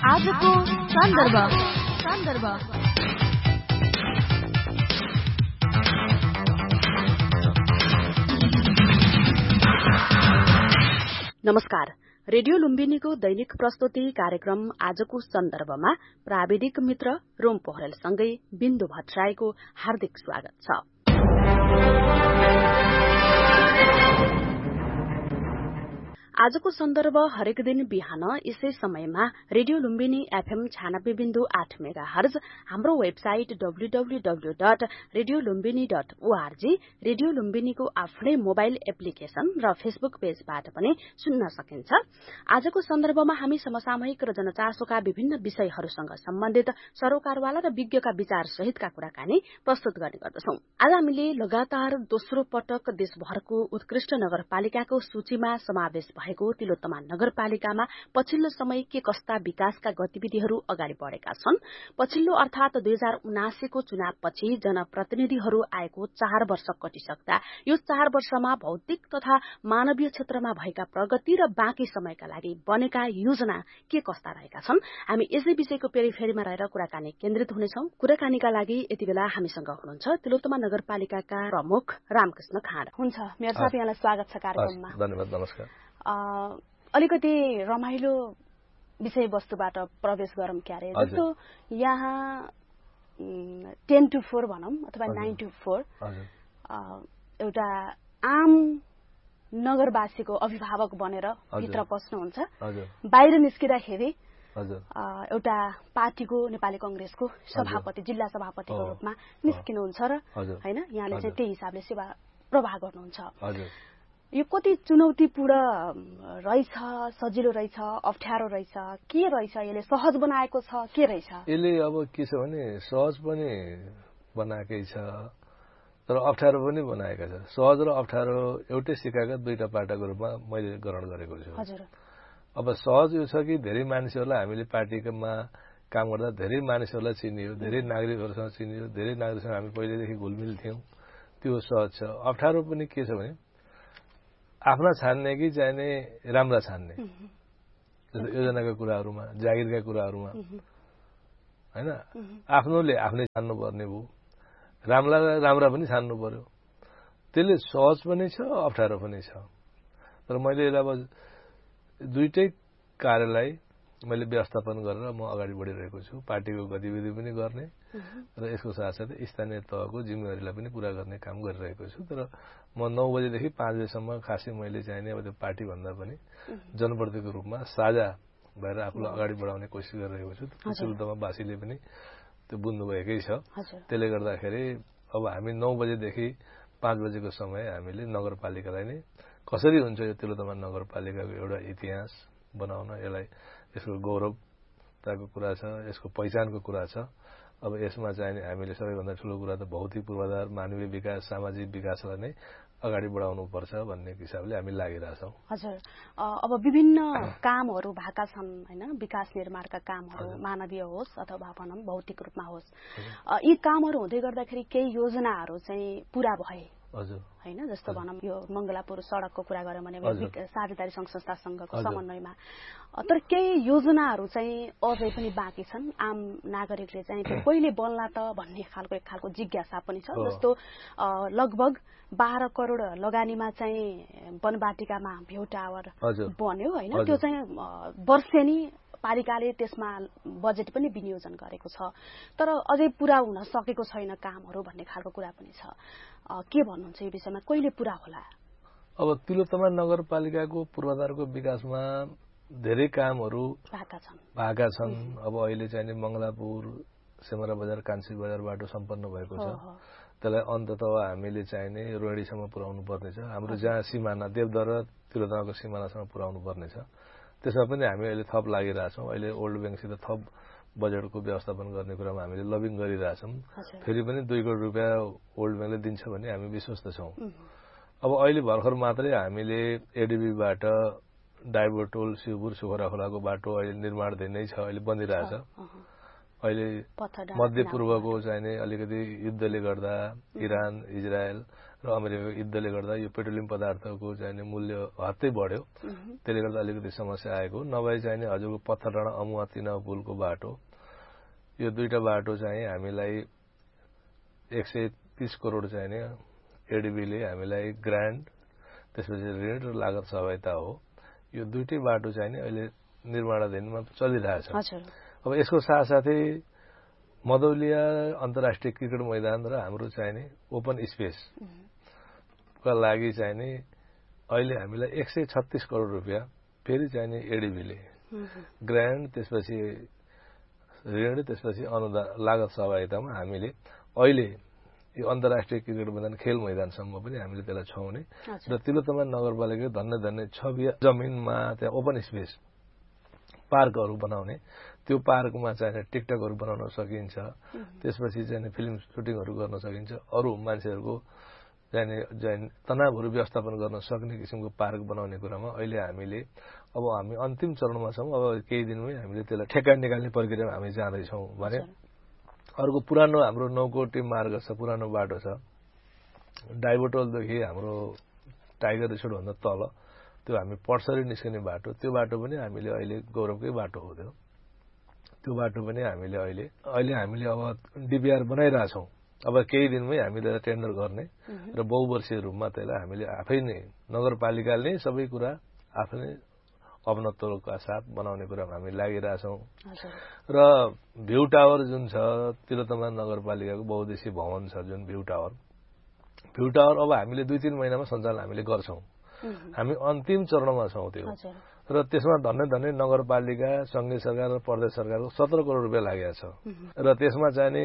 आजको सन्दर्भ नमस्कार। रेडियो लुम्बिनीको दैनिक प्रस्तुति कार्यक्रम आजको सन्दर्भमा प्राविधिक मित्र रोम पोखरेलसँगै बिन्दु भट्टराईको हार्दिक स्वागत छ। आजको सन्दर्भ हरेक दिन बिहान यसै समयमा रेडियो लुम्बिनी एफएम 96.8 मेगाहर्ज, हाम्रो वेबसाइट www.radiolumbini.org, रेडियो लुम्बिनीको आफ्नै मोबाइल एप्लिकेशन र फेसबुक पेजबाट पनि सुन्न सकिन्छ। आजको सन्दर्भमा हामी समसामयिक र जनचासोका विभिन्न विषयहरूसँग सम्बन्धित सरोकारवाला र विज्ञका विचार सहितका कुराकानी प्रस्तुत गर्ने गर्दछौं। आज हामीले लगातार दोस्रो पटक देशभरको उत्कृष्ट नगरपालिकाको सूचीमा समावेश भएको तिलोत्तमा नगरपालिकामा पछिल्लो समय के कस्ता विकासका गतिविधिहरू अगाडि बढेका छन्, पछिल्लो अर्थात 2079 को चुनावपछि जनप्रतिनिधिहरू आएको 4 वर्ष कटिसक्दा यो 4 वर्षमा भौतिक तथा मानवीय क्षेत्रमा भएका प्रगति र बाँकी समयका लागि बनेका योजना के कस्ता रहेका छन्, हामी यसै विषयको पेरिफेरीमा रहेर कुराकानी केन्द्रित हुनेछौं। कुराकानीका लागि यति बेला हामीसँग हुनुहुन्छ तिलोत्तमा नगरपालिकाका प्रमुख रामकृष्ण खाँड। हुन्छ मेयर साहब, यहाँलाई स्वागत छ कार्यक्रममा। धन्यवाद। नमस्कार। अलिकति रमाइलो विषयवस्तुबाट प्रवेश गरौं क्यारे। जस्तो यहाँ 10 to 4 भनौं अथवा 9 to 4 एउटा आम नगरवासीको अभिभावक बनेर भित्र पस्नुहुन्छ। बाहिर निस्किँदाखेरि एउटा पार्टीको नेपाली कंग्रेसको सभापति, जिल्ला सभापतिको रूपमा निस्किनुहुन्छ र हैन, यहाँले चाहिँ त्यही हिसाबले सेवा प्रवाह गर्नुहुन्छ। यो कति चुनौतीपूर्ण रहेछ, सजिलो रहेछ, अप्ठ्यारो रहेछ, के रहेछ? यसले सहज बनाएको छ के रहेछ? यसले अब के छ भने सहज पनि बनाएकै छ तर अप्ठ्यारो पनि बनाएका छ। सहज र अप्ठ्यारो एउटै सिक्काका दुईटा पाटाको रूपमा मैले ग्रहण गरेको छु। हजुर। अब सहज यो छ कि धेरै मानिसहरूलाई हामीले पार्टीमा काम गर्दा धेरै मानिसहरूलाई चिनियो, धेरै नागरिकहरूसँग चिनियो, धेरै नागरिकसँग हामी पहिलेदेखि घुलमिल थियौं, त्यो सहज छ। अप्ठ्यारो पनि के छ भने आफ्ना छान्ने कि चाहिने राम्रा छान्ने, जस्तो योजनाका कुराहरूमा, जागिरका कुराहरूमा हैन, आफ्नोले आफ्नै छान्नु पर्ने भयो, राम्रा पनि छान्नु पर्यो। त्यसले सहज पनि छ, अप्ठ्यारो पनि छ। तर मैले अब दुईटै कार्यलाई मैले व्यवस्थापन गरेर म अगाडि बढिरहेको छु। पार्टीको गतिविधि पनि गर्ने र यसको साथसाथै स्थानीय तहको जिम्मेवारीलाई पनि पूरा गर्ने काम गरिरहेको छु। तर म 9 बजेदेखि 5 बजेसम्म खासै मैले चाहिने अब त्यो पार्टी भन्दा पनि जनप्रतिनिधिको रूपमा साझा भएर आफूलाई अगाडि बढाउने कोसिस गरिरहेको छु। तिलोत्तमा वासीले पनि त्यो बुझ्नुभएकै छ। त्यसले गर्दाखेरि अब हामी 9 बजेदेखि 5 बजेको समय हामीले नगरपालिकालाई नै कसरी हुन्छ यो तिलोत्तमा नगरपालिकाको एउटा इतिहास बनाउन, यसलाई यसको गौरवताको कुरा छ, यसको पहिचानको कुरा छ। अब यसमा चाहिँ हामीले सबैभन्दा ठूलो कुरा त भौतिक पूर्वाधार, मानवीय विकास, सामाजिक विकासलाई नै अगाडि बढाउनुपर्छ भन्ने हिसाबले हामी लागिरहेछौं। हजुर। अब विभिन्न कामहरू भएका छन् हैन, विकास निर्माणका कामहरू, मानवीय होस् अथवा भनौं भौतिक रूपमा होस्। यी कामहरू हुँदै गर्दाखेरि केही योजनाहरू चाहिँ पूरा भए हैन, जस्तो भनौं यो मंगलापुर सडकको कुरा गर्यौं भने साझेदारी संघ संस्था संघको समन्वयमा, तर केही योजनाहरू चाहिँ अझै पनि बाँकी छन्। आम नागरिकले चाहिँ त्यो कहिले बन्ला त भन्ने खालको एक खालको जिज्ञासा पनि छ। जस्तो लगभग 12 करोड लगानीमा चाहिँ वनवाटिकामा भ्यू टावर बन्यो हैन, त्यो चाहिँ वर्षेनी पालिकाले त्यसमा बजेट पनि विनियोजन गरेको छ, तर अझै पूरा हुन सकेको छैन कामहरू भन्ने खालको कुरा पनि छ। के भन्नुहुन्छ यो विषयमा, कहिले पूरा होला? अब तिलोत्तमा नगरपालिकाको पूर्वाधारको विकासमा धेरै कामहरू भएका छन्। अब अहिले चाहिँ मंगलापुर, सेमरा बजार, कान्छी बजार बाटो सम्पन्न भएको छ। त्यसलाई अन्ततः हामीले चाहिने रोहिणीसम्म पुर्याउनु पर्नेछ। हाम्रो जहाँ सिमाना देवदरा तिलोत्तमाको सिमानासम्म पुर्याउनु पर्नेछ। त्यसमा पनि हामी अहिले थप लागिरहेछौँ। अहिले ओल्ड ब्याङ्कसित थप बजेटको व्यवस्थापन गर्ने कुरामा हामीले लबिङ गरिरहेछौँ। फेरि पनि 2 करोड रुपियाँ ओल्ड ब्याङ्कले दिन्छ भन्ने हामी विश्वस्त छौँ। अब अहिले भर्खर मात्रै हामीले एडीबीबाट डाइभोटोल शिवपुर सुखरा खोलाको बाटो अहिले निर्माणधीन नै छ, अहिले बनिरहेछ। अहिले मध्यपूर्वको चाहिने अलिकति युद्धले गर्दा इरान, इजरायल र अमेरिकाको युद्धले गर्दा यो पेट्रोलियम पदार्थको चाहिने मूल्य हत्तै बढ्यो। त्यसले गर्दा अलिकति समस्या आएको। नभए चाहिने हजुरको पत्थर डाँडा अमुवा तिना पुलको बाटो, यो दुईटा बाटो चाहिँ हामीलाई 130 करोड चाहिने एडीबीले हामीलाई ग्रान्ट, त्यसपछि ऋण र लागत सहभागिता हो। यो दुईटै बाटो चाहिने अहिले निर्माणाधीनमा चलिरहेछ। अब यसको साथसाथै मदौलिया अन्तर्राष्ट्रिय क्रिकेट मैदान र हाम्रो चाहिने ओपन स्पेस का लागि चाहिने अहिले हामीलाई 136 करोड रुपियाँ फेरि चाहिने एडीबीले ग्रान्ट, त्यसपछि ऋण, त्यसपछि अनुदान लागत सहभागितामा हामीले अहिले यो अन्तर्राष्ट्रिय क्रिकेट मैदान खेल मैदानसम्म पनि हामीले त्यसलाई छाउने र तिलोत्तमा नगरपालिका धन्य 6 बिघा जमिनमा त्यहाँ ओपन स्पेस पार्कहरू बनाउने, त्यो पार्कमा चाहिँ टिकटकहरू बनाउन सकिन्छ। त्यसपछि चाहिँ फिल्म सुटिङहरू गर्न सकिन्छ। अरू मान्छेहरूको चाहिँ तनावहरू व्यवस्थापन गर्न सक्ने किसिमको पार्क बनाउने कुरामा अहिले हामी अन्तिम चरणमा छौँ। अब केही दिनमै हामीले त्यसलाई ठेक्का निकाल्ने प्रक्रियामा हामी जाँदैछौँ भने अर्को पुरानो हाम्रो 9 कोटी मार्ग छ, पुरानो बाटो छ, डाइबोटोलदेखि हाम्रो टाइगर रिसोर्ट भन्दा तल त्यो हामी पर्सरी निस्कने बाटो, त्यो बाटो पनि हामीले अहिले गौरवकै बाटो हो। त्यो बाटो पनि हामीले अहिले अब डीपीआर बनाइरहेछौँ। अब केही दिनमै हामीले टेन्डर गर्ने र बहुवर्षीय रूपमा त्यसलाई हामीले आफै नै नगरपालिकाले सबै कुरा आफै अपनत्वका साथ बनाउने कुरामा हामी लागिरहेछौँ। र भ्यू टावर जुन छ तिलोत्तमा नगरपालिकाको बहुद्देश्य भवन छ जुन भ्यू टावर अब हामीले 2-3 महिनामा सञ्चालन हामीले गर्छौँ। हामी अन्तिम चरणमा छौँ त्यो। र त्यसमा धन्य नगरपालिका, संघीय सरकार र प्रदेश सरकारको 17 करोड रुपियाँ लागेको छ। र त्यसमा चाहिने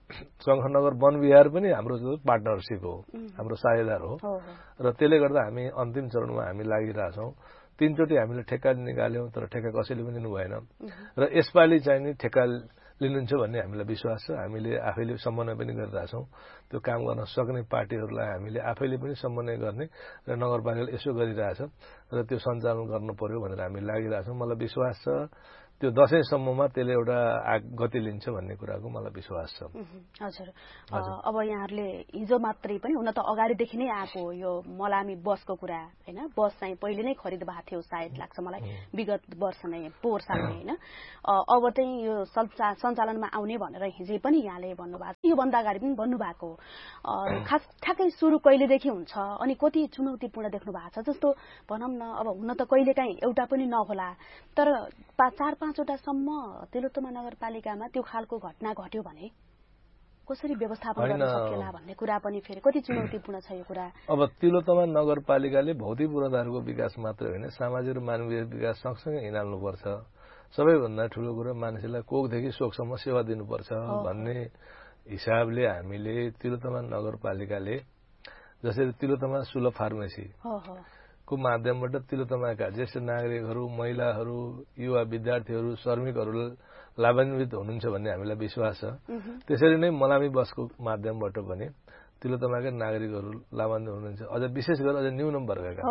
शङ्खनगर वन विहार पनि हाम्रो पार्टनरसिप हो, हाम्रो साझेदार हो। र त्यसले गर्दा हामी अन्तिम चरणमा हामी लागिरहेछौँ। 3 चोटि हामीले ठेक्का निकाल्यौँ, तर ठेक्का कसैले पनि दिनु भएन। र यसपालि चाहिने ठेक्का लिनुहुन्छ भन्ने हामीलाई विश्वास छ। हामीले आफैले समन्वय पनि गरिरहेछौँ। त्यो काम गर्न सक्ने पार्टीहरूलाई हामीले आफैले पनि समन्वय गर्ने र नगरपालिकाले यसो गरिरहेछ र त्यो सञ्चालन गर्नु पर्यो भनेर हामी लागिरहेछौँ। मलाई विश्वास छ त्यो दशैंसम्ममा त्यसले एउटा गति लिन्छ भन्ने कुराको मलाई विश्वास छ। हजुर, अब यहाँहरूले हिजो मात्रै पनि हुन त अगाडिदेखि नै आएको यो मलामी बसको कुरा हैन, बस चाहिँ पहिले नै खरिद भएको थियो सायद लाग्छ मलाई, विगत वर्ष नै पोहोर सालमै हैन। अब चाहिँ यो सञ्चालनमा आउने भनेर हिजै पनि यहाँले भन्नुभएको, यो भन्दा अगाडि पनि भन्नुभएको, खास ठ्याक्कै सुरु कहिलेदेखि हुन्छ अनि कति चुनौतीपूर्ण देख्नु भएको छ जस्तो भनौँ न। अब हुन त कहिलेकाहीँ एउटा पनि नहोला, तर 4-5 वटासम्म तिलोत्तमा नगरपालिकामा त्यो खालको घटना घट्यो भने कसरी व्यवस्थापन गर्न सकिएला भन्ने कुरा पनि फेरि कति चुनौतीपूर्ण छ यो कुरा। अब तिलोत्तमा नगरपालिकाले भौतिक पूर्वाधारको विकास मात्र होइन, सामाजिक र मानवीय विकास सँगसँगै हिँड्नुपर्छ। सबैभन्दा ठूलो कुरा मान्छेलाई कोखदेखि शोकसम्म सेवा दिनुपर्छ भन्ने हिसाबले हामीले तिलोत्तमा नगरपालिकाले जसरी तिलोत्तमा सुलभ फार्मेसी को माध्यमबाट तिलोत्तमाका ज्येष्ठ नागरिकहरू, महिलाहरू, युवा विद्यार्थीहरू, श्रमिकहरू लाभान्वित हुनुहुन्छ भन्ने हामीलाई विश्वास छ। त्यसरी नै मलामी बसको माध्यमबाट पनि तिलोत्तमाका नागरिकहरू लाभान्वित हुनुहुन्छ। अझ विशेष गरेर अझ न्यून वर्गका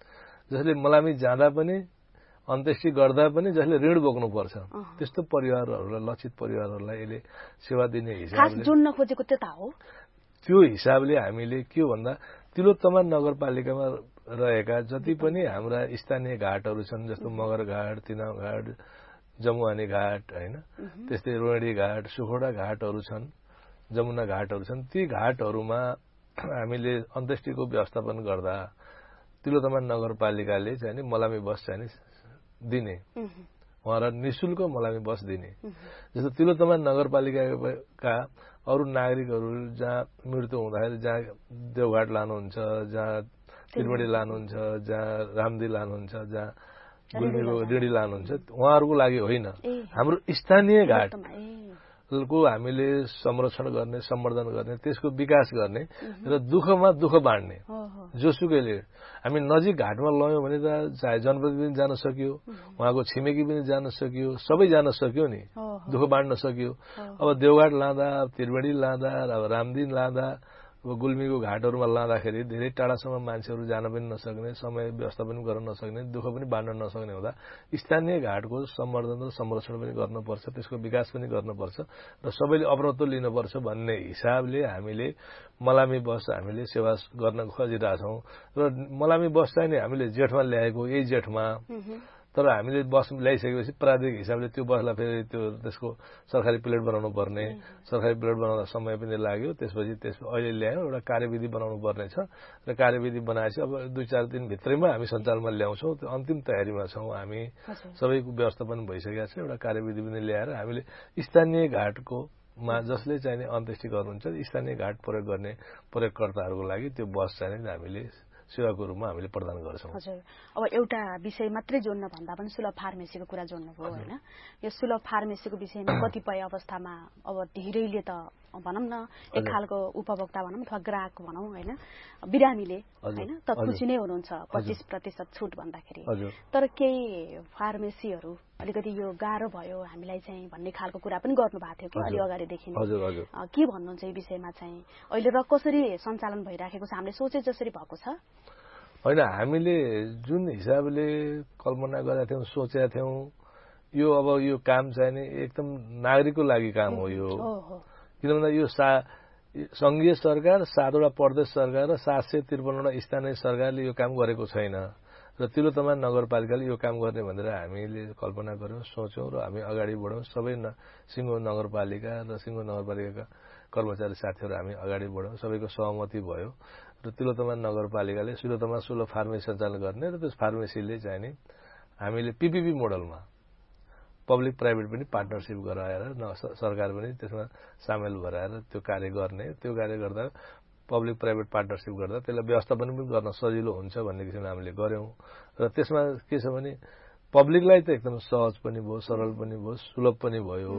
जसले मलामी जाँदा पनि अन्त्येष्टि गर्दा पनि जसले ऋण बोक्नुपर्छ त्यस्तो परिवारहरूलाई, लक्षित परिवारहरूलाई यसले सेवा दिने हिसाबले जोड्न खोजेको त्यता हो। त्यो हिसाबले हामीले के भन्दा तिलोत्तमा नगरपालिकामा रहेका जति पनि हाम्रा स्थानीय घाटहरू छन् जस्तो मगर घाट, तिनाउ घाट, जमुहानी घाट हैन, त्यस्तै रोहिणी घाट, सुखोडा घाटहरू छन्, जमुना घाटहरू छन्, ती घाटहरूमा हामीले अन्त्येष्टिको व्यवस्थापन गर्दा तिलोत्तमा नगरपालिकाले चाहिँ मलामी बस चाहिँ दिने, उहाँलाई निःशुल्क मलामी बस दिने। जस्तो तिलोत्तमा नगरपालिकाका अरू नागरिकहरू जहाँ मृत्यु हुँदाखेरि जहाँ देवघाट लानुहुन्छ, जहाँ त्रिवेणी लानुहुन्छ, जहाँ रामदी लानुहुन्छ, जहाँ गुल्मीको डिडी लानुहुन्छ, उहाँहरूको लागि होइन, हाम्रो स्थानीय घाटको हामीले संरक्षण गर्ने, सम्वर्धन गर्ने, त्यसको विकास गर्ने र दुःखमा दुःख बाँड्ने। जोसुकैले हामी नजिक घाटमा लयौँ भने त चाहे जनप्रतिनिधि जान सक्यो, उहाँको छिमेकी पनि जान सक्यो, सबै जान सक्यो नि, दुःख बाँड्न सक्यो। अब देवघाट लाँदा, त्रिवेणी लाँदा, अब रामदिन लाँदा अब गुल्मीको घाटहरूमा लाँदाखेरि धेरै टाढासम्म मान्छेहरू जान पनि नसक्ने, समय व्यवस्था पनि गर्न नसक्ने, दुःख पनि बाँड्न नसक्ने हुँदा स्थानीय घाटको सम्वर्धन र संरक्षण पनि गर्नुपर्छ, त्यसको विकास पनि गर्नुपर्छ र सबैले अपनत्व लिनुपर्छ भन्ने हिसाबले हामीले मलामी बस हामीले सेवा गर्न खोजिरहेछौँ र मलामी बस चाहिँ नि हामीले जेठमा ल्याएको, यही जेठमा। तर हामीले बस ल्याइसकेपछि प्राविधिक हिसाबले त्यो बसलाई फेरि त्यसको सरकारी प्लेट बनाउनु पर्ने, सरकारी प्लेट बनाउँदा समय पनि लाग्यो। त्यसपछि अहिले ल्यायौँ, एउटा कार्यविधि बनाउनु पर्ने छ र कार्यविधि बनाएपछि अब 2-4 दिनभित्रैमा हामी सञ्चालनमा ल्याउँछौँ। त्यो अन्तिम तयारीमा छौँ हामी, सबैको व्यवस्थापन भइसकेको छ। एउटा कार्यविधि पनि ल्याएर हामीले स्थानीय घाटको जसले चाहिने अन्त्येष्टि गर्नुहुन्छ स्थानीय घाट प्रयोग गर्ने प्रयोगकर्ताहरूको लागि त्यो बस चाहिँ हामीले सेवाको रूपमा हामीले प्रदान गर्छौँ। हजुर, अब एउटा विषय मात्रै जोड्न भन्दा पनि सुलभ फार्मेसीको कुरा जोड्नुभयो होइन। यो सुलभ फार्मेसीको विषयमा कतिपय अवस्थामा अब धेरैले त भनौँ न एक खालको उपभोक्ता भनौँ अथवा ग्राहक भनौँ होइन, बिरामीले होइन त खुसी नै हुनुहुन्छ 25% छुट भन्दाखेरि। तर केही फार्मेसीहरू अलिकति यो गाह्रो भयो हामीलाई चाहिँ भन्ने खालको कुरा पनि गर्नुभएको थियो कि अलि अगाडिदेखि। के भन्नुहुन्छ यो विषयमा चाहिँ अहिले र कसरी सञ्चालन भइराखेको छ, हामीले सोचे जसरी भएको छ? होइन, हामीले जुन हिसाबले कल्पना गरेका थियौँ, सोचेका थियौँ, यो अब यो काम चाहिँ नि एकदम नागरिकको लागि काम हो यो। किन भन्दा यो संघीय सरकार, 7वटा प्रदेश सरकार र 753वटा स्थानीय सरकारले यो काम गरेको छैन र तिलोत्तमा नगरपालिकाले यो काम गर्ने भनेर हामीले कल्पना गर्यौँ, सोच्यौँ र हामी अगाडि बढ्यौँ। सबै सिङ्गो नगरपालिका र सिङ्गो नगरपालिकाका कर्मचारी साथीहरू हामी अगाडि बढ्यौँ, सबैको सहमति भयो र तिलोत्तमा नगरपालिकाले तिलोत्तमा सुलभ फार्मेसी सञ्चालन गर्ने र त्यस फार्मेसीले चाहिँ नि हामीले पीपीपी मोडलमा पब्लिक प्राइभेट पनि पार्टनरसिप गराएर सरकार पनि त्यसमा सामेल गराएर त्यो कार्य गर्ने। त्यो कार्य गर्दा पब्लिक प्राइभेट पार्टनरसिप गर्दा त्यसलाई व्यवस्थापन पनि गर्न सजिलो हुन्छ भन्ने किसिमले हामीले गऱ्यौँ र त्यसमा के छ भने पब्लिकलाई त एकदम सहज पनि भयो, सरल पनि भयो, सुलभ पनि भयो।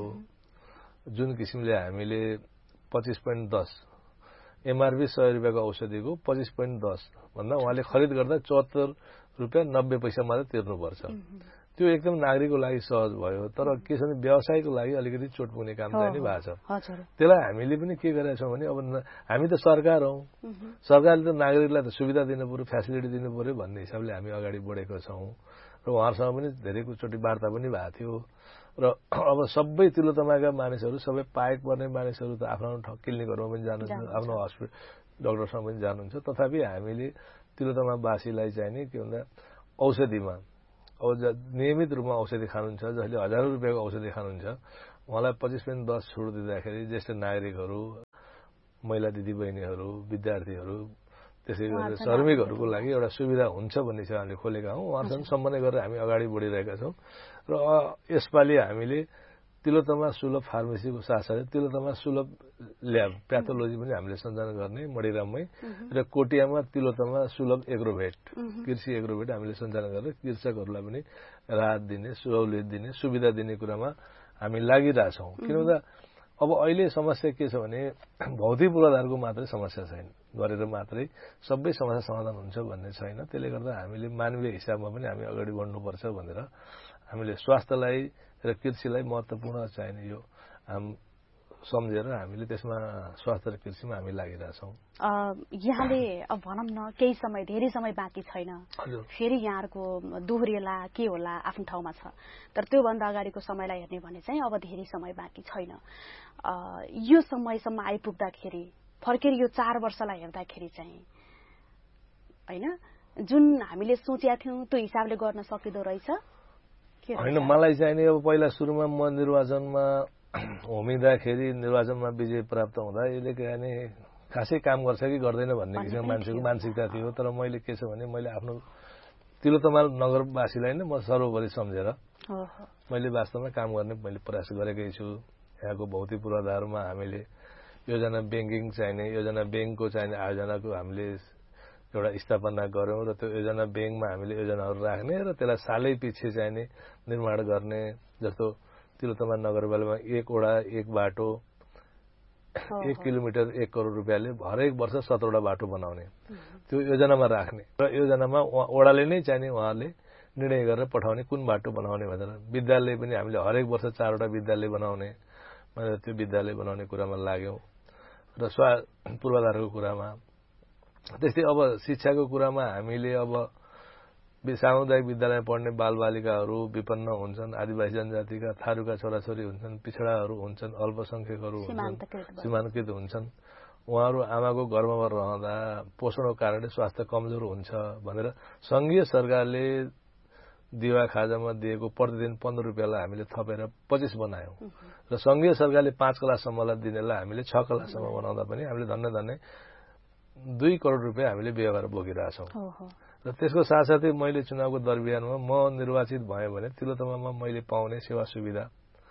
जुन किसिमले हामीले 25.10 एमआरपी 100 रुपियाँको औषधिको 25.10 भन्दा उहाँले खरिद गर्दा 74 रुपियाँ 90 पैसा मात्रै तिर्नुपर्छ। त्यो एकदम नागरिकको लागि सहज भयो। तर के छ भने व्यवसायको लागि अलिकति चोट पुग्ने काम चाहिँ नि भएको छ। त्यसलाई हामीले पनि के गरेका छौँ भने अब हामी त सरकार हौ, सरकारले त नागरिकलाई त सुविधा दिनु पर्यो, फ्यासिलिटी दिनु पर्यो भन्ने हिसाबले हामी अगाडि बढेको छौँ र उहाँहरूसँग पनि धेरैचोटि वार्ता पनि भएको थियो र अब सबै तिलोत्तमाका मानिसहरू, सबै पाएक पर्ने मानिसहरू त आफ्नो क्लिनिकहरूमा पनि जानुहुन्छ, आफ्नो हस्पिटल डाक्टरसँग पनि जानुहुन्छ। तथापि हामीले तिलोत्तमावासीलाई चाहिँ नि के भन्दा औषधिमा अब नियमित रूपमा औषधि खानुहुन्छ, जसले हजारौं रुपियाँको औषधि खानुहुन्छ, उहाँलाई 25.10 छुट दिँदाखेरि ज्येष्ठ नागरिकहरू, महिला दिदीबहिनीहरू, विद्यार्थीहरू, त्यसै गरी श्रमिकहरूको लागि एउटा सुविधा हुन्छ भन्ने चाहिँ हामीले खोलेका हौँ। उहाँहरूसँग समन्वय गरेर हामी अगाडि बढिरहेका छौँ र यसपालि हामीले तिलोत्तमा सुलभ फार्मेसीको साथसाथै तिलोत्तमा सुलभ ल्याब प्याथोलोजी पनि हामीले सञ्चालन गर्ने मणिराममै र कोटियामा तिलोत्तमा सुलभ एग्रोभेट कृषि एग्रोभेट हामीले सञ्चालन गरेर कृषकहरूलाई पनि राहत दिने, सहुलियत दिने, सुविधा दिने कुरामा हामी लागिरहेछौँ। किन भन्दा अब अहिले समस्या के छ भने भौतिक पूर्वाधारको मात्रै समस्या छैन, गरेर मात्रै सबै समस्या समाधान हुन्छ भन्ने छैन। त्यसले गर्दा हामीले मानवीय हिसाबमा पनि हामी अगाडि बढ्नुपर्छ भनेर हामीले स्वास्थ्यलाई र कृषिलाई महत्त्वपूर्ण चाहिने यो सम्झेर हामीले त्यसमा स्वास्थ्य र कृषिमा हामी लागिरहेछौँ। यहाँले अब भनौँ न केही समय, धेरै समय बाँकी छैन, फेरि यहाँहरूको दोहोरिएला के होला आफ्नो ठाउँमा छ, तर त्योभन्दा अगाडिको समयलाई हेर्ने भने चाहिँ अब धेरै समय बाँकी छैन। यो समयसम्म आइपुग्दाखेरि फर्केर यो 4 वर्षलाई हेर्दाखेरि चाहिँ होइन जुन हामीले सोचेका थियौँ त्यो हिसाबले गर्न सकिँदो रहेछ होइन? मलाई चाहिँ नि अब पहिला सुरुमा म निर्वाचनमा होमिँदाखेरि निर्वाचनमा विजय प्राप्त हुँदा यसले चाहिँ खासै काम गर्छ कि गर्दैन भन्ने किसिमको मान्छेको मानसिकता थियो। तर मैले के छ भने मैले आफ्नो तिलोत्तमा नगरवासीलाई नै म सर्वोपरि सम्झेर मैले वास्तवमा काम गर्ने मैले प्रयास गरेकै छु। यहाँको भौतिक पूर्वाधारमा हामीले योजना ब्याङ्किङ चाहिने, योजना ब्याङ्कको चाहिने आयोजनाको हामीले एउटा स्थापना गऱ्यौँ र त्यो योजना ब्याङ्कमा हामीले योजनाहरू राख्ने र त्यसलाई सालै पछि चाहिने निर्माण गर्ने। जस्तो तिलोत्तमा नगरपालिकामा 1 वडा 1 बाटो 1 किलोमिटर 1 करोड रुपियाँले हरेक वर्ष 17वटा बाटो बनाउने त्यो योजनामा राख्ने र योजनामा वडाले नै चाहिने उहाँहरूले निर्णय गरेर पठाउने कुन बाटो बनाउने भनेर। विद्यालय पनि हामीले हरेक वर्ष 4वटा विद्यालय बनाउने भनेर त्यो विद्यालय बनाउने कुरामा लाग्यौँ र र पूर्वाधारको कुरामा। त्यस्तै अब शिक्षाको कुरामा हामीले अब सामुदायिक विद्यालयमा पढ्ने बालबालिकाहरू विपन्न हुन्छन्, आदिवासी जनजातिका थारूका छोराछोरी हुन्छन्, पिछडाहरू हुन्छन्, अल्पसंख्यकहरू हुन्छन्, सीमान्तकृत हुन्छन्। उहाँहरू आमाको गर्भमा रहँदा पोषणको कारणले स्वास्थ्य कमजोर हुन्छ भनेर संघीय सरकारले दिवा खाजामा दिएको प्रतिदिन 15 रुपियाँलाई हामीले थपेर 25 बनायौं र संघीय सरकारले 5 क्लाससम्मलाई दिनेलाई हामीले 6 क्लाससम्म बनाउँदा पनि हामीले धन्य 2 करोड रुपियाँ हामीले व्यय गरेर बोकिरहेछौं। र त्यसको साथसाथै मैले चुनावको दरमियानमा म निर्वाचित भएँ भने तिलोत्तमामा मैले पाउने सेवा सुविधा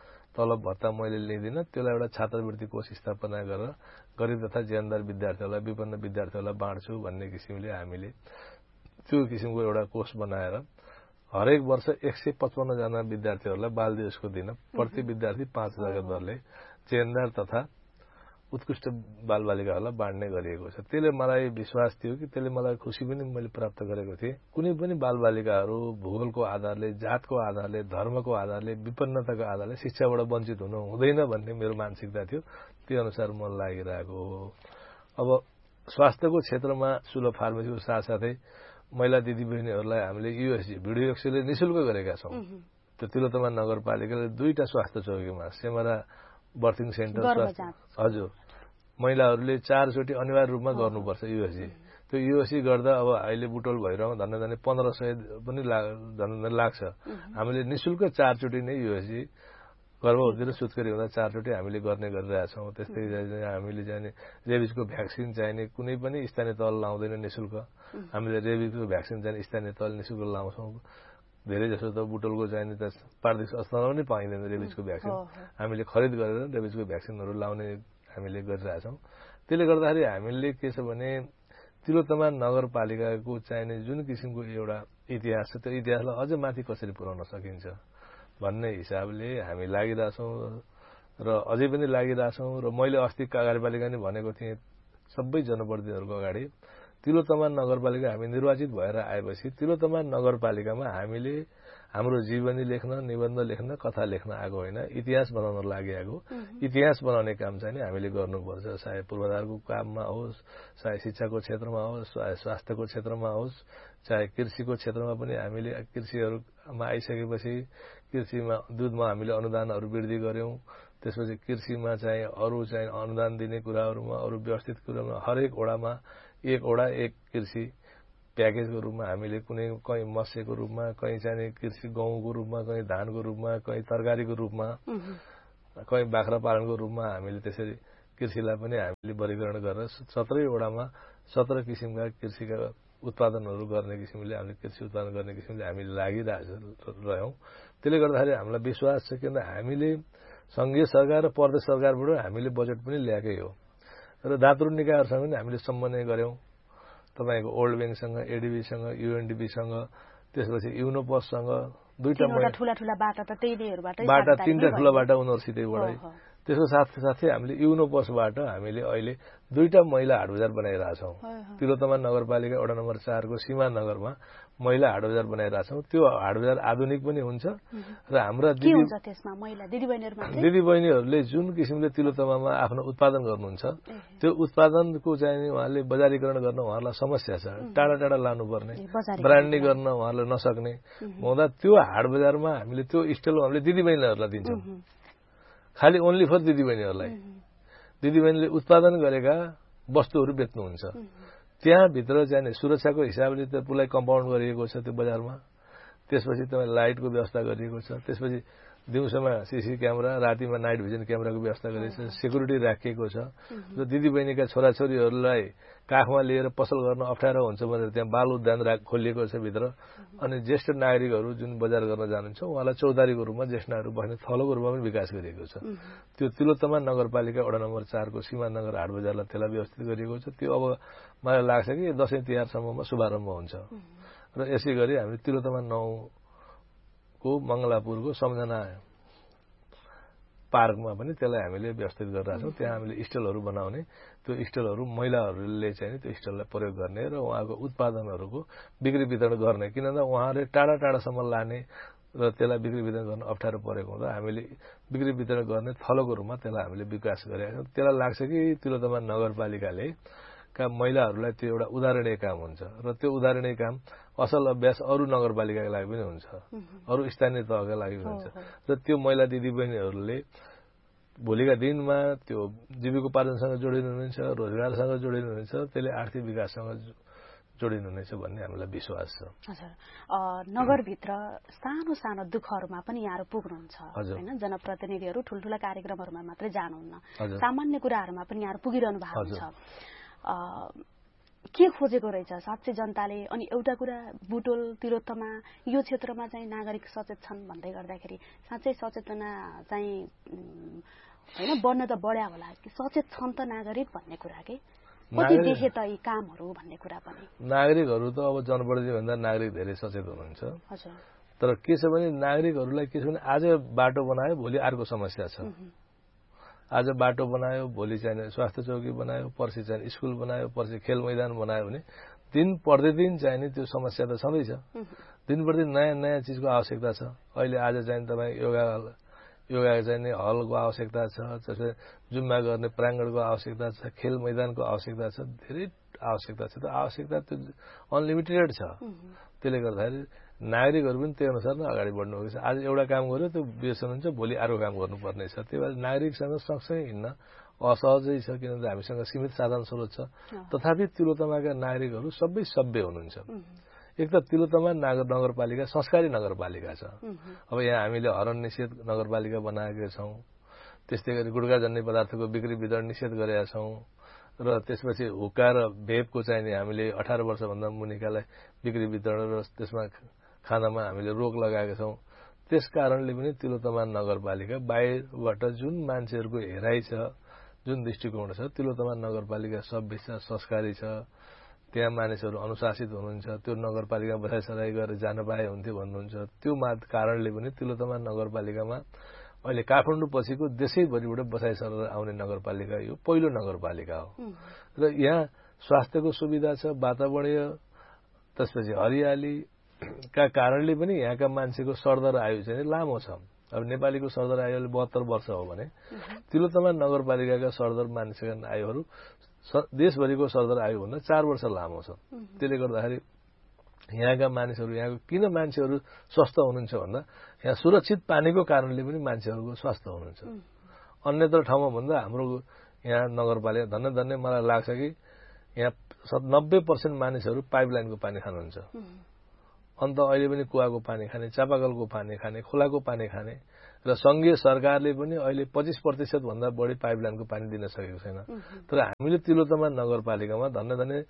तलब भत्ता मैले लिँदिन, त्यसलाई एउटा छात्रवृत्ति कोष स्थापना गरेर गरिब तथा ज्यानदार विद्यार्थीहरूलाई विपन्न विद्यार्थीहरूलाई बाँड्छु भन्ने किसिमले हामीले त्यो किसिमको एउटा कोष बनाएर हरेक वर्ष 155 जना विद्यार्थीहरूलाई बाल दिवसको दिन प्रति विद्यार्थी 5,000 दरले ज्यानदार तथा उत्कृष्ट बालबालिकाहरूलाई बाँड्ने गरिएको छ। त्यसले मलाई विश्वास थियो कि त्यसले मलाई खुशी पनि मैले प्राप्त गरेको थिएँ। कुनै पनि बालबालिकाहरू भूगोलको आधारले, जातको आधारले, धर्मको आधारले, विपन्नताको आधारले शिक्षाबाट वञ्चित हुनु हुँदैन भन्ने मेरो मानसिकता थियो। त्यो अनुसार मन लागिरहेको हो। अब स्वास्थ्यको क्षेत्रमा सुलभ फार्मेसीको साथसाथै महिला दिदीबहिनीहरूलाई हामीले यूएसजी भिडियो एक्सरे निशुल्क गरेका छौं। त्यो तिलोत्तमा नगरपालिकाले 2टा स्वास्थ्य चौकीमा सेमरा बर्थिङ सेन्टर हजुर महिलाहरूले 4 चोटि अनिवार्य रूपमा गर्नुपर्छ यूएसजी। त्यो यूएसजी गर्दा अब अहिले बुटोल भइरहेको धन्य 1500 पनि लाग्छ। हामीले निशुल्क 4 चोटि नै यूएसजी गर्भवती र सुत्केरी हुँदा 4 चोटि हामीले गर्ने गरिरहेछौं। त्यस्तै हामीले चाहिँ रेबिजको भ्याक्सिन चाहिने कुनै पनि स्थानीय तल लाउँदैन निशुल्क। हामीले रेबिजको भ्याक्सिन चाहिने स्थानीय तल निशुल्क लाउँछौं। धेरै जसो त बुटोलको चाहिने त प्रादेशिक अस्पतालमा पनि पाइँदैन रेबिजको भ्याक्सिन। हामीले खरिद गरेर रेबिजको भ्याक्सिनहरू लाउने हामीले गरिरहेछौं। त्यसले गर्दाखेरि हामीले के छ भने तिलोत्तमा नगरपालिकाको चाहिने जुन किसिमको एउटा इतिहास छ त्यो इतिहासलाई अझ माथि कसरी पुर्याउन सकिन्छ भन्ने हिसाबले हामी लागिरहेछौं र अझै पनि लागिरहेछौं। र मैले अस्ति कार्यपालिका नि भनेको थिएँ सबै जनप्रतिनिधिहरूको अगाडि तिलोत्तमा नगरपालिका हामी निर्वाचित भएर आएपछि तिलोत्तमा नगरपालिकामा हामीले हाम्रो जीवनी लेख्न, निबन्ध लेख्न, कथा लेख्न आएको होइन, इतिहास बनाउन लागि इतिहास बनाउने काम चाहिँ हामीले गर्नुपर्छ। चाहे पूर्वाधारको काममा होस्, चाहे शिक्षाको क्षेत्रमा होस्, चाहे स्वास्थ्यको क्षेत्रमा होस्, चाहे कृषिको क्षेत्रमा पनि हामीले कृषिहरूमा आइसकेपछि कृषिमा दूधमा हामीले अनुदानहरू वृद्धि गर्यौं। त्यसपछि कृषिमा चाहिँ अरू चाहिँ अनुदान दिने कुराहरूमा, अरू व्यवस्थित कुरामा हरेक वडामा एक वडा एक कृषि प्याकेजको रूपमा हामीले कुनै कहीँ मत्स्यको रूपमा, कहीँ चाहिँ कृषि गहुँको रूपमा, कहीँ धानको रूपमा, कहीँ तरकारीको रूपमा, कहीँ बाख्रा पालनको रूपमा हामीले त्यसरी कृषिलाई पनि हामीले वर्गीकरण गरेर 17 वडामा 17 किसिमका कृषिका उत्पादनहरू गर्ने किसिमले हामीले कृषि उत्पादन गर्ने किसिमले हामीले लागिरहेछौं। त्यसले गर्दाखेरि हामीलाई विश्वास छ किन हामीले संघीय सरकार र प्रदेश सरकारबाट हामीले बजेट पनि ल्याएकै हो र दातृ निकायहरूसँग पनि हामीले समन्वय गर्यौं। तपाईको ओल्ड बैंकसँग, एडीबीसँग, यूएनडीबीसँग, त्यसपछि युनोपससँग 2टा ठूला बाटा त त्यहीबाट 3टा ठूला बाटा उनीहरुसितैबाटै। त्यसको साथसाथै हामीले युनोपसबाट हामीले अहिले 2टा महिला हाटबजार बनाइरहेछौं। तिलोत्तमा नगरपालिका वडा नम्बर 4 को सीमा नगरमा महिला हाटबजार बनाइरहेछौं। त्यो हाटबजार आधुनिक पनि हुन्छ र हाम्रा दिदीबहिनीहरूले जुन किसिमले तिलोत्तमामा आफ्नो उत्पादन गर्नुहुन्छ त्यो उत्पादनको चाहिँ उहाँले बजारीकरण गर्न उहाँलाई समस्या छ। टाढा लानुपर्ने, ब्रान्डिङ गर्न उहाँले नसक्ने हुँदा त्यो हाटबजारमा हामीले त्यो स्टल हामीले दिदीबहिनीहरूलाई दिन्छौं। खाली ओन्ली फर दिदीबहिनीहरूलाई। दिदीबहिनीले उत्पादन गरेका वस्तुहरू बेच्नुहुन्छ। त्यहाँ भित्र चाहिँ सुरक्षाको हिसाबले त पुरै कम्पाउन्ड गरिएको छ त्यो बजारमा। त्यसपछि तपाईँ लाइटको व्यवस्था गरिएको छ। त्यसपछि दिउँसोमा सीसी क्यामेरा, रातिमा नाइट भिजन क्यामेराको व्यवस्था गरिएको छ। सेक्युरिटी राखिएको छ र दिदीबहिनीका छोराछोरीहरूलाई काखमा लिएर पसल गर्न अप्ठ्यारो हुन्छ भनेर त्यहाँ बाल उद्यान खोलिएको छ भित्र। अनि ज्येष्ठ नागरिकहरू जुन बजार गर्न जानुहुन्छ उहाँलाई चौतारीको रूपमा ज्येष्ठ नागरिक बस्ने थलोको रूपमा पनि विकास गरिएको छ। त्यो तिलोत्तमा नगरपालिका वडा नम्बर 4 को सीमा नगर हाट बजारलाई त्यसलाई व्यवस्थित गरिएको छ। त्यो अब मलाई लाग्छ कि दशैं तिहारसम्ममा शुभारम्भ हुन्छ र यसै गरी हामी तिलोत्तमा 9 को मंगलापुरको सम्झना पार्कमा पनि त्यसलाई हामीले व्यवस्थित गरिरहेछौं। त्यहाँ हामीले स्टलहरू बनाउने, त्यो स्टलहरू महिलाहरूले चाहिँ त्यो स्टललाई प्रयोग गर्ने र उहाँको उत्पादनहरूको बिक्री वितरण गर्ने। किनभने उहाँहरूले टाढासम्म लाने, र त्यसलाई बिक्री वितरण गर्न अप्ठ्यारो परेको हुँदा हामीले बिक्री वितरण गर्ने थलोको रूपमा त्यसलाई हामीले विकास गरेका छौँ। त्यसलाई लाग्छ कि तिलोत्तमा नगरपालिकाले का महिलाहरूलाई त्यो एउटा उदाहरणीय काम हुन्छ र त्यो उदाहरणीय काम असल अभ्यास अरू नगरपालिकाका लागि पनि हुन्छ, अरू स्थानीय तहका लागि पनि हुन्छ र त्यो महिला दिदीबहिनीहरूले भोलिका दिनमा त्यो जीविकोपार्जनसँग जोडिनुहुनेछ, रोजगारसँग जोडिनुहुनेछ, त्यसले आर्थिक विकाससँग जोडिनुहुनेछ भन्ने हामीलाई विश्वास छ। हजुर, नगरभित्र सानो सानो दुःखहरूमा पनि यहाँहरू पुग्नुहुन्छ होइन? जनप्रतिनिधिहरू ठुल्ठुला कार्यक्रमहरूमा मात्रै जानुहुन्न, सामान्य कुराहरूमा पनि यहाँहरू पुगिरहनु भएको छ। के खोजेको रहेछ साँच्चै जनताले? अनि एउटा कुरा, बुटोल तिलोत्तमा यो क्षेत्रमा चाहिँ नागरिक सचेत छन् भन्दै गर्दाखेरि साँच्चै सचेतना चाहिँ होइन बढ्न त बढ्या होला कि सचेत छन् त नागरिक भन्ने कुरा के कति देखे त यी कामहरू भन्ने कुरा पनि? नागरिकहरू त अब जनप्रतिनिधि भन्दा नागरिक धेरै सचेत हुनुहुन्छ। हजुर, तर के छ भने नागरिकहरूलाई के छ भने आज बाटो बनायो भोलि अर्को समस्या छ, आज बाटो बनायो भोलि चाहिँ स्वास्थ्य चौकी बनायो, पर्सि चाहिँ स्कुल बनायो, पर्सि खेल मैदान बनायो भने दिन प्रतिदिन चाहिने त्यो समस्या त छँदैछ। दिन प्रतिदिन नयाँ नयाँ चिजको आवश्यकता छ। अहिले आज चाहिँ तपाईँ योगा चाहिने हलको आवश्यकता छ, जस्तै जुम्मा गर्ने प्राङ्गणको आवश्यकता छ, खेल मैदानको आवश्यकता छ, धेरै आवश्यकता छ। त्यो आवश्यकता त्यो अनलिमिटेड छ। त्यसले गर्दाखेरि नागरिकहरू पनि त्यही अनुसार नै अगाडि बढ्नुभएको छ। आज एउटा काम गर्यो त्यो बिर्सनुहुन्छ, भोलि अर्को काम गर्नुपर्ने छ। त्यही भएर नागरिकसँग सँगसँगै हिँड्न असहजै छ, किनभने हामीसँग सीमित साधन स्रोत छ। तथापि तिलोत्तमाका नागरिकहरू सबै सभ्य हुनुहुन्छ। एक त तिलोत्तमा नगरपालिका संस्कारी नगरपालिका छ। अब यहाँ हामीले हरण निषेध नगरपालिका बनाएका छौँ, त्यस्तै गरी गुड्काजन्य पदार्थको बिक्री वितरण निषेध गरेका छौँ र त्यसपछि हुक्का र भेपको चाहिने हामीले 18 वर्षभन्दा मुनिकालाई बिक्री वितरण र त्यसमा खानामा हामीले रोक लगाएका छौँ। त्यस कारणले पनि तिलोत्तमा नगरपालिका बाहिरबाट जुन मान्छेहरूको हेराइ छ, जुन दृष्टिकोण छ, तिलोत्तमा नगरपालिका सभ्य छ, संस्कारी छ, त्यहाँ मानिसहरू अनुशासित हुनुहुन्छ, त्यो नगरपालिका बसाइसराई गरेर जान पाए हुन्थ्यो भन्नुहुन्छ। त्यो कारणले पनि तिलोत्तमा नगरपालिकामा अहिले काठमाडौँ पछिको देशैभरिबाट बसाइसरेर आउने नगरपालिका यो पहिलो नगरपालिका हो र यहाँ स्वास्थ्यको सुविधा छ, वातावरणीय, त्यसपछि हरियालीका कारणले पनि यहाँका मान्छेको सरदर आयु चाहिँ लामो छ। अब नेपालीको सरदर आयु 72 वर्ष हो भने तिलोत्तमा नगरपालिकाका सरदर मान्छेका आयुहरू देशभरिको सरदर आयुभन्दा 4 वर्ष लामो छ। त्यसले गर्दाखेरि यहाँका मानिसहरू, यहाँको किन मान्छेहरू स्वस्थ हुनुहुन्छ भन्दा यहाँ सुरक्षित पानीको कारणले पनि मान्छेहरूको स्वस्थ हुनुहुन्छ। अन्यत्र ठाउँमा भन्दा हाम्रो यहाँ नगरपालिका धन्य मलाई लाग्छ कि यहाँ 90% मानिसहरू पाइपलाइनको पानी खानुहुन्छ। अन्त अहिले पनि कुवाको पानी खाने, चापाकलको पानी खाने, खोलाको पानी खाने र संघीय सरकारले पनि अहिले 25% भन्दा बढी पाइपलाइनको पानी दिन सकेको छैन। तर हामीले तिलोत्तमा नगरपालिकामा धन्य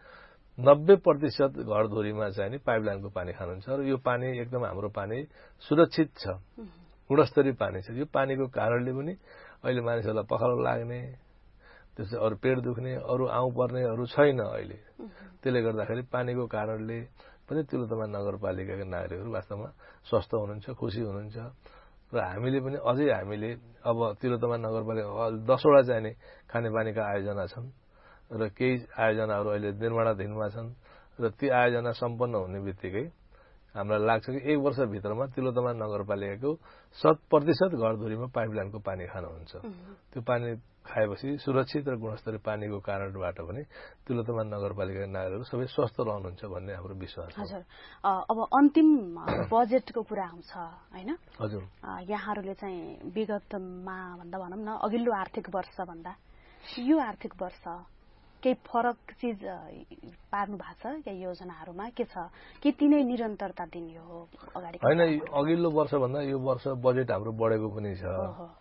90% घरधुरीमा चाहिँ नि पाइपलाइनको पानी खानुहुन्छ र यो पानी एकदम हाम्रो पानी सुरक्षित छ, गुणस्तरीय पानी छ। यो पानीको कारणले पनि अहिले मानिसहरूलाई पखालो लाग्ने, त्यसै अरू पेट दुख्ने, अरू आउँ पर्नेहरू छैन अहिले। त्यसले गर्दाखेरि पानीको कारणले पनि तिलोत्तमा नगरपालिकाका नागरिकहरू वास्तवमा स्वस्थ हुनुहुन्छ, खुसी हुनुहुन्छ र हामीले पनि अझै हामीले अब तिलोत्तमा नगरपालिका 10वटा चाहिने खानेपानीका आयोजना छन् र केही आयोजनाहरू अहिले निर्माणाधीनमा छन् र ती आयोजना सम्पन्न हुने बित्तिकै हामीलाई लाग्छ कि 1 वर्षभित्रमा तिलोत्तमा नगरपालिकाको 100% घरधुरीमा पाइपलाइनको पानी खानुहुन्छ। त्यो पानी खाएपछि सुरक्षित र गुणस्तरीय पानीको कारणबाट पनि तिलोत्तमा नगरपालिकाका नागरिकहरू सबै स्वस्थ रहनुहुन्छ भन्ने हाम्रो विश्वास छ। हजुर, अब अन्तिम बजेटको कुरा आउँछ हैन? हजुर, यहाँहरूले चाहिँ विगतमा भन्दा भनौँ न अघिल्लो आर्थिक वर्ष भन्दा यो आर्थिक वर्ष केही फरक चिज पार्नु भएको छ या योजनाहरूमा के छ कि तिनै निरन्तरता दिने हो अगाडि? होइन, अघिल्लो वर्ष भन्दा यो वर्ष बजेट हाम्रो बढेको पनि छ,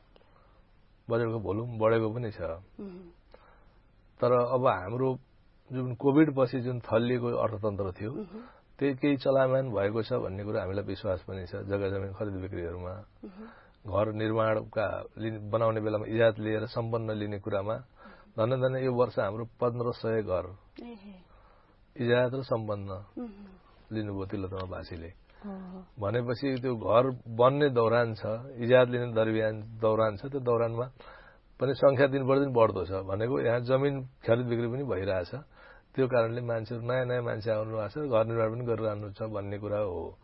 बजेटको भोल्युम बढेको पनि छ। तर अब हाम्रो जुन कोभिड पछि जुन थलिएको अर्थतन्त्र थियो त्यही केही चलायमान भएको छ भन्ने कुरा हामीलाई विश्वास पनि छ। जग्गा जमिन खरिद बिक्रीहरूमा, घर निर्माणका बनाउने बेलामा इजाजत लिएर सम्पन्न लिने कुरामा धन्य यो वर्ष हाम्रो 1500 घर इजाजत र सम्पन्न लिनुभयो तिलोत्तमावासीले। भनेपछि त्यो घर बन्ने दौरान छ, इजाजत लिने दौरान छ, त्यो दौरानमा पनि संख्या दिन प्रतिदिन बढ्दो छ। भनेको यहाँ जमिन खरिद बिक्री पनि भइरहेछ। त्यो कारणले मान्छेहरू नयाँ मान्छे आउनु भएको छ, घर निर्माण पनि गरिरहनु छ भन्ने कुरा हो।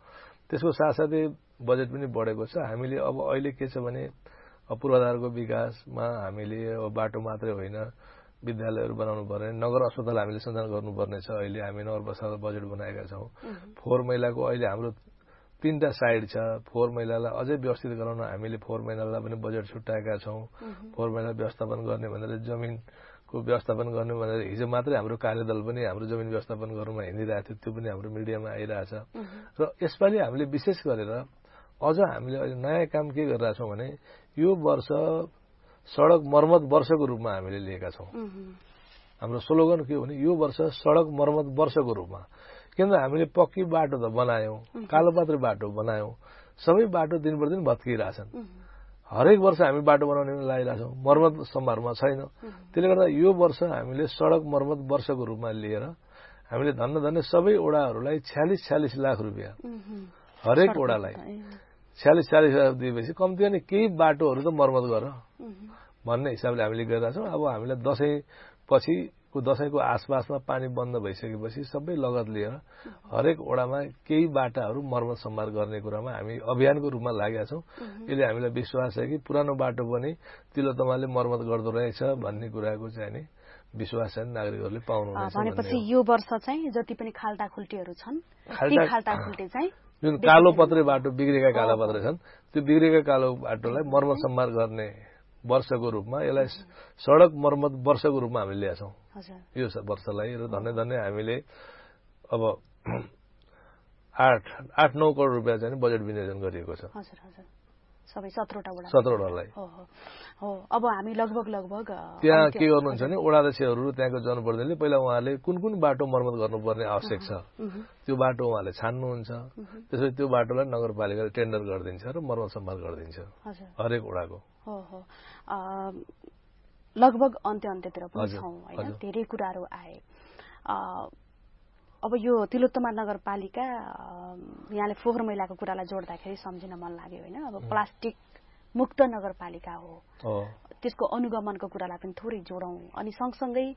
त्यसको साथसाथै बजेट पनि बढेको छ। हामीले अब अहिले के छ भने पूर्वाधारको विकासमा हामीले अब बाटो मात्रै होइन, विद्यालयहरू बनाउनु पर्ने, नगर अस्पताल हामीले सञ्चालन गर्नुपर्ने छ। अहिले हामी नगरपालिकाको बजेट बनाएका छौँ। फोहोर मैलाको अहिले हाम्रो 3टा साइड छ। फोहोर मैलालाई अझै व्यवस्थित गराउन हामीले फोहोर मैलालाई पनि बजेट छुट्याएका छौँ। फोहोर मैला व्यवस्थापन गर्ने भनेर जमिनको व्यवस्थापन गर्ने भनेर हिजो मात्रै हाम्रो कार्यदल पनि हाम्रो जमिन व्यवस्थापन गर्नुमा हिँडिरहेको थियो। त्यो पनि हाम्रो मिडियामा आइरहेछ। र यसपालि हामीले विशेष गरेर अझ हामीले अहिले नयाँ काम के गरिरहेछौँ भने यो वर्ष सडक मर्मत वर्षको रूपमा हामीले लिएका छौँ। हाम्रो स्लोगन के हो भने यो वर्ष सडक मर्मत वर्षको रूपमा। किनभने हामीले पक्की बाटो त बनायौँ, कालोपात्रे बाटो बनायौँ, सबै बाटो दिन प्रतिदिन भत्किरहेछन्। हरेक वर्ष हामी बाटो बनाउने लागिरहेछौँ, मर्मत सम्भारमा छैन। त्यसले गर्दा यो वर्ष हामीले सडक मर्मत वर्षको रूपमा लिएर हामीले धन्य सबै ओडाहरूलाई 46 लाख रुपियाँ हरेक ओडालाई 46 लाख दिएपछि कम्तीमा नि केही बाटोहरू त मर्मत गर भन्ने हिसाबले हामीले गरिरहेछौँ। अब हामीलाई दशैंको आसपासमा पानी बन्द भइसकेपछि सबै लगत लिएर हरेक ओडामा केही बाटाहरू मर्मत सम्भार गर्ने कुरामा हामी अभियानको रूपमा लागेका छौँ। यसले हामीलाई विश्वास छ कि पुरानो बाटो पनि तिलोत्तमाले मर्मत गर्दो रहेछ भन्ने कुराको चाहिँ नि विश्वास चाहिँ नागरिकहरूले पाउनुहुनेछ। भनेपछि यो वर्ष चाहिँ जति पनि खाल्टाखुल्टीहरू छन् ती खाल्टाखुल्टी चाहिँ जुन कालो पत्रे बाटो बिग्रेका काला पत्रे छन् त्यो बिग्रेका कालो बाटोलाई मर्मत सम्भार गर्ने वर्षको रूपमा यसलाई सडक मर्मत वर्षको रूपमा हामीले ल्याएका छौँ यो वर्षलाई। र धन्य हामीले अब 8-9 करोड रुपियाँ चाहिँ बजेट विनियोजन गरिएको छ। सबै 17 वडालाई। हो अब हामी लगभग त्यहाँ के गर्नुहुन्छ भने ओडाध्यक्षहरू त्यहाँको जनप्रतिनिधिले पहिला उहाँले कुन बाटो मर्मत गर्नुपर्ने आवश्यक छ त्यो बाटो उहाँले छान्नुहुन्छ। त्यसपछि त्यो बाटोलाई नगरपालिकाले टेन्डर गरिदिन्छ र मर्मत सम्भार गरिदिन्छ हरेक ओडाको। लगभग अन्त्यतिर पनि छौँ हैन, धेरै कुराहरू आए। अब यो तिलोत्तमा नगरपालिका यहाँले फोहोर मैलाको कुरालाई जोड्दाखेरि सम्झिन मन लाग्यो हैन। अब प्लास्टिक मुक्त नगरपालिका हो, त्यसको अनुगमनको कुरालाई पनि थोरै जोडौँ। अनि सँगसँगै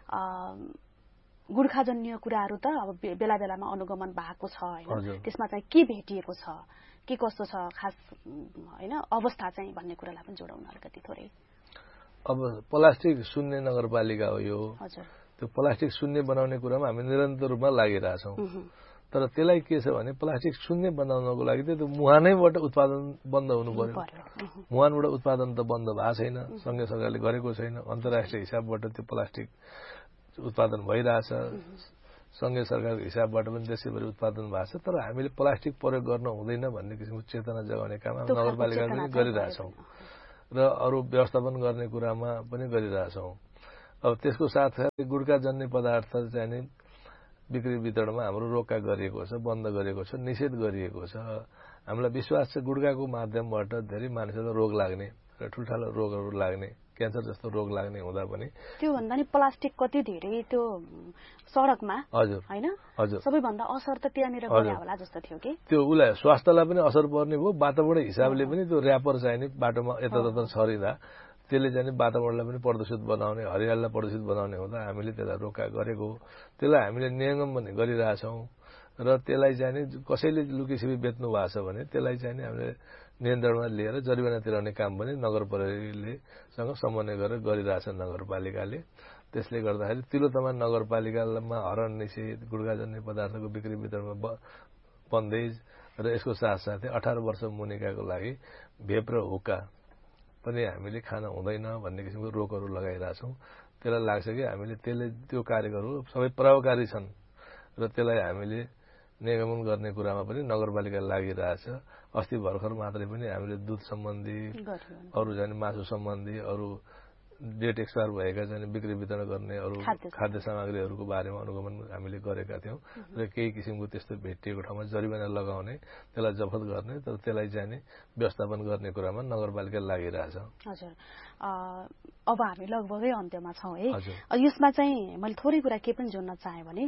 गुर्खाजन्य कुराहरू त अब बेला बेलामा अनुगमन भएको छ हैन, त्यसमा चाहिँ के भेटिएको छ, के कस्तो छ खास हैन अवस्था चाहिँ भन्ने कुरालाई पनि जोडौँ अलिकति थोरै। अब प्लास्टिक शून्य नगरपालिका हो यो। त्यो प्लास्टिक शून्य बनाउने कुरामा हामी निरन्तर रूपमा लागिरहेछौँ। तर त्यसलाई के छ भने प्लास्टिक शून्य बनाउनको लागि त्यो मुहानैबाट उत्पादन बन्द हुनु पर्यो। मुहानबाट उत्पादन त बन्द भएको छैन, संघीय सरकारले गरेको छैन। अन्तर्राष्ट्रिय हिसाबबाट त्यो प्लास्टिक उत्पादन भइरहेछ, संघीय सरकारको हिसाबबाट पनि देशैभरि उत्पादन भएको छ। तर हामीले प्लास्टिक प्रयोग गर्न हुँदैन भन्ने किसिमको चेतना जगाउने काम नगरपालिकाले पनि गरिरहेछौँ र अरू व्यवस्थापन गर्ने कुरामा पनि गरिरहेछौँ। अब त्यसको साथसाथै गुड्काजन्य पदार्थ चाहिँ नि बिक्री वितरणमा हाम्रो रोका गरिएको छ, बन्द गरिएको छ, निषेध गरिएको छ। हामीलाई विश्वास छ गुड्काको माध्यमबाट धेरै मानिसहरूलाई रोग लाग्ने र ठुल्ठुला रोगहरू लाग्ने, क्यान्सर जस्तो रोग लाग्ने हुँदा पनि त्यो भन्दा नि प्लास्टिक कति धेरै त्यो सडकमा हैन सबैभन्दा असर त त्यहाँनिर गरे होला जस्तो थियो कि त्यो उसलाई स्वास्थ्यलाई पनि असर पर्ने भयो। वातावरण हिसाबले पनि त्यो र्यापर चाहिँ नि बाटोमा यतातता छरिँदा त्यसले चाहिँ वातावरणलाई पनि प्रदूषित बनाउने, हरियालीलाई प्रदूषित बनाउने हुँदा हामीले त्यसलाई रोका गरेको। त्यसलाई हामीले नियमन पनि गरिरहेछौँ र त्यसलाई चाहिँ कसैले लुकीछिपी बेच्नु भएको छ भने त्यसलाई चाहिँ हामीले नियन्त्रणमा लिएर जरिवाना तिराउने काम पनि नगर प्रहरीलेसँग समन्वय गरेर गरिरहेछ नगरपालिकाले। त्यसले गर्दाखेरि तिलोत्तमा नगरपालिकामा हरण निषेध, गुड्काजन्य पदार्थको बिक्री वितरणमा बन्देज र यसको साथसाथै 18 वर्ष मुनिकाको लागि भेप र हुक्का पनि हामीले खान हुँदैन भन्ने किसिमको रोकहरू लगाइरहेछौँ। त्यसलाई लाग्छ कि हामीले त्यो कार्यहरू सबै प्रभावकारी छन् र त्यसलाई हामीले नियमन गर्ने कुरामा पनि नगरपालिका लागिरहेछ। अस्ति भर्खर मात्रै पनि हामीले दुध सम्बन्धी, अरू चाहिँ मासु सम्बन्धी, अरू डेट एक्सपायर भएका चाहिँ बिक्री वितरण गर्ने अरू खाद्य सामग्रीहरूको बारेमा अनुगमन हामीले गरेका थियौँ र केही किसिमको त्यस्तो भेटिएको ठाउँमा जरिवाना लगाउने, त्यसलाई जफत गर्ने, तर त्यसलाई चाहिँ व्यवस्थापन गर्ने कुरामा नगरपालिका लागिरहेछ। हजुर, अब हामी लगभगै अन्त्यमा छौँ है। यसमा चाहिँ मैले थोरै कुरा के पनि जोड्न चाहेँ भने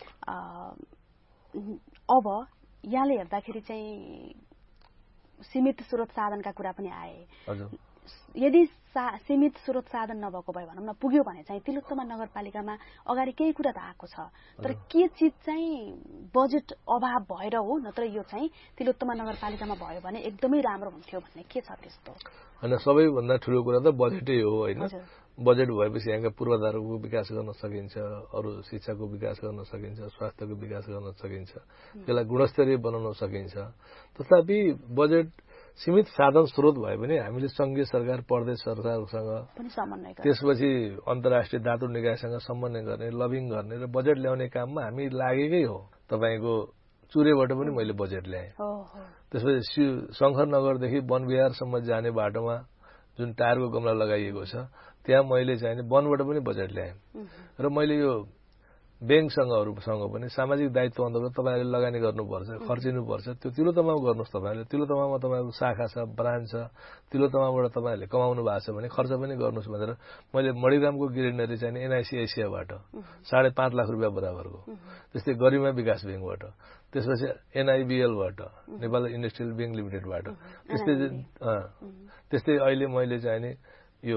अब यहाँले हेर्दाखेरि चाहिँ सीमित स्रोत साधनका कुरा पनि आए। यदि सीमित स्रोत साधन नभएको भए भनौँ न पुग्यो भने चाहिँ तिलोत्तमा नगरपालिकामा अगाडि केही कुरा त आएको छ तर के चिज चाहिँ बजेट अभाव भएर हो नत्र यो चाहिँ तिलोत्तमा नगरपालिकामा भयो भने एकदमै राम्रो हुन्थ्यो भन्ने के छ त्यस्तो? होइन, सबैभन्दा ठुलो कुरा त बजेटै हो होइन। बजेट भएपछि यहाँका पूर्वाधारको विकास गर्न सकिन्छ, अरू शिक्षाको विकास गर्न सकिन्छ, स्वास्थ्यको विकास गर्न सकिन्छ, त्यसलाई गुणस्तरीय बनाउन सकिन्छ। तथापि बजेट सीमित साधन स्रोत भए पनि हामीले संघीय सरकार प्रदेश सरकारसँग त्यसपछि अन्तर्राष्ट्रिय धातु निकायसँग समन्वय गर्ने, लबिङ गर्ने र बजेट ल्याउने काममा हामी लागेकै हो। तपाईँको चुरेबाट पनि मैले बजेट ल्याएँ। त्यसपछि शङ्करनगरदेखि वनविहारसम्म जाने बाटोमा जुन टायरको गमला लगाइएको छ त्यहाँ मैले चाहिँ वनबाट पनि बजेट ल्याएँ। र मैले यो ब्याङ्कसँगहरूसँग पनि सामाजिक दायित्व अन्तर्गत तपाईँहरूले लगानी गर्नुपर्छ, खर्चिनुपर्छ, त्यो तिलोत्तमामा गर्नुहोस्। तपाईँहरूले तिलोत्तमामा तपाईँको शाखा छ, ब्रान्च छ, तिलोत्तमाबाट तपाईँहरूले कमाउनु भएको छ भने खर्च पनि गर्नुहोस् भनेर मैले मणिरामको ग्रिनरी चाहिँ एनआइसी एसियाबाट 5.5 लाख रुपियाँ बराबरको, त्यस्तै गरिमा विकास ब्याङ्कबाट, त्यसपछि एनआइबिएलबाट, नेपाल इन्डस्ट्रियल ब्याङ्क लिमिटेडबाट, त्यस्तै अहिले मैले चाहिँ यो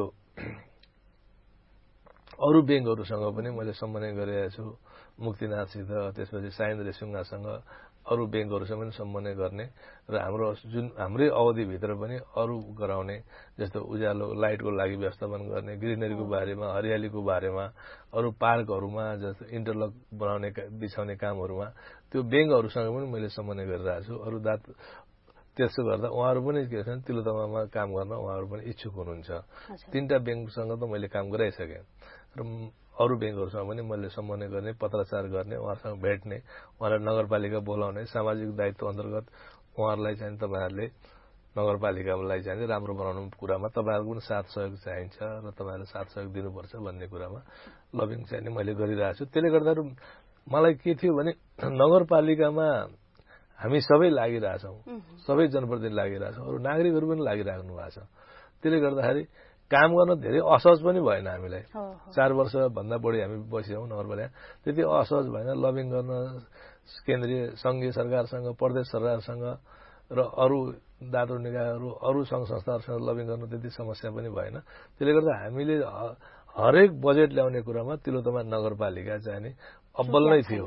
अरू ब्याङ्कहरूसँग पनि मैले समन्वय गरिरहेको छु, मुक्तिनाथसित, त्यसपछि साइन्द रेसुङ्गासँग, अरू ब्याङ्कहरूसँग पनि समन्वय गर्ने र हाम्रै अवधिभित्र पनि अरू गराउने, जस्तो उज्यालो लाइटको लागि व्यवस्थापन गर्ने, ग्रिनरीको बारेमा, हरियालीको बारेमा, अरू पार्कहरूमा जस्तो इन्टरलक बनाउने बिछाउने कामहरूमा त्यो ब्याङ्कहरूसँग पनि मैले समन्वय गरिरहेको छु। अरू त्यसो गर्दा उहाँहरू पनि के छन् तिलोत्तमामा काम गर्न उहाँहरू पनि इच्छुक हुनुहुन्छ। 3टा ब्याङ्कसँग त मैले काम गराइसकेँ र अरू ब्याङ्कहरूसँग पनि मैले समन्वय गर्ने, पत्राचार गर्ने, उहाँहरूसँग भेट्ने, उहाँलाई नगरपालिका बोलाउने, सामाजिक दायित्व अन्तर्गत उहाँहरूलाई चाहिँ तपाईँहरूले नगरपालिकालाई चाहिँ राम्रो बनाउनु कुरामा तपाईँहरूको पनि साथ सहयोग चाहिन्छ र तपाईँहरूले साथ सहयोग दिनुपर्छ भन्ने कुरामा लबिङ चाहिँ मैले गरिरहेको छु। त्यसले गर्दा मलाई के थियो भने नगरपालिकामा हामी सबै लागिरहेछौँ, सबै जनप्रतिनिधि लागिरहेछौँ, अरू नागरिकहरू पनि लागिराख्नु भएको छ। त्यसले गर्दाखेरि काम गर्न धेरै असहज पनि भएन हामीलाई। 4 वर्षभन्दा बढी हामी बस्यौँ नगरपालिका, त्यति असहज भएन। लबिङ गर्न केन्द्रीय संघीय सरकारसँग, प्रदेश सरकारसँग र अरू धातु निकायहरू, अरू सङ्घ संस्थाहरूसँग लबिङ गर्न त्यति समस्या पनि भएन। त्यसले गर्दा हामीले हरेक बजेट ल्याउने कुरामा तिलोत्तमा नगरपालिका चाहिँ अब्बल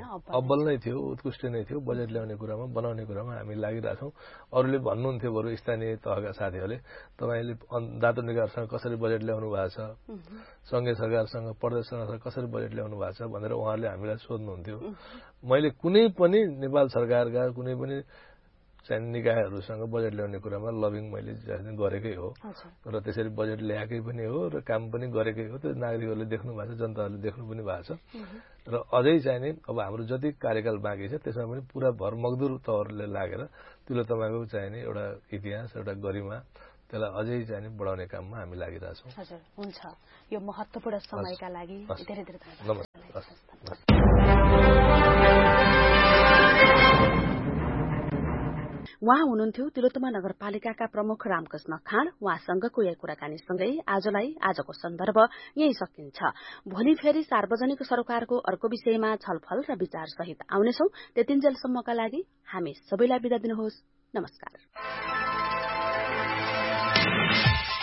नै थियो, उत्कृष्ट नै थियो। बजेट ल्याउने कुरामा, बनाउने कुरामा हामी लागिरहेछौँ। अरूले भन्नुहुन्थ्यो बरु स्थानीय तहका साथीहरूले तपाईँले धातु निकायहरूसँग कसरी बजेट ल्याउनु भएको छ, संघीय सरकारसँग, प्रदेश सरकारसँग कसरी बजेट ल्याउनु भएको छ भनेर उहाँहरूले हामीलाई सोध्नुहुन्थ्यो। मैले कुनै पनि नेपाल सरकारका कुनै पनि चाहिँ निकायहरूसँग बजेट ल्याउने कुरामा लबिङ मैले गरेकै हो र त्यसरी बजेट ल्याएकै पनि हो र काम पनि गरेकै हो। त्यो नागरिकहरूले देख्नु भएको छ, जनताहरूले देख्नु पनि भएको छ। र अझै चाहिँ नि अब हाम्रो जति कार्यकाल बाँकी छ त्यसमा पनि पुरा भरमग्दुर तवरले लागेर तिलोत्तमाको चाहिँ नि एउटा इतिहास, एउटा गरिमा, त्यसलाई अझै चाहिँ नि बढाउने काममा हामी लागिरहेछौँ। हजुर, हुन्छ। यो महत्त्वपूर्ण समयका लागि धेरै धेरै धन्यवाद। नमस्कार। उहाँ हुनुहुन्थ्यो तिलोत्तमा नगरपालिकाका प्रमुख रामकृष्ण खाँड। उहाँसँगको यही कुराकानीसँगै आजको सन्दर्भ यही सकिन्छ। भोलि फेरि सार्वजनिक सरोकारको अर्को विषयमा छलफल र विचार सहित आउनेछौं। त्यतिन्जेलसम्मका लागि हामी सबैलाई बिदा दिनुहोस्। नमस्कार।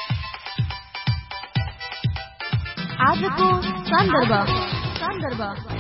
आजको सन्दर्भ